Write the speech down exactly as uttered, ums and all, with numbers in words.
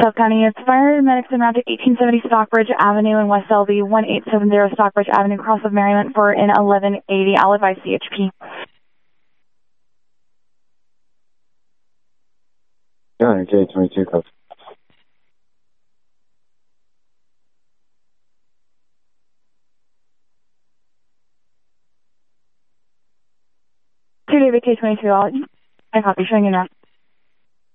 Sub County, it's fire medics en route to eighteen seventy Stockbridge Avenue in West Selby, eighteen seventy Stockbridge Avenue, cross of Merriment for an eleven eighty. I'll advise C H P. Yeah, J twenty-two, code. two David K twenty-two, I'll, I copy, showing you now.